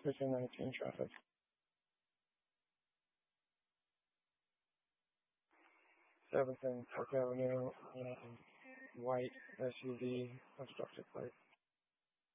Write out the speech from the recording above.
219 traffic. 7th and Park Avenue, white SUV, obstructed plate.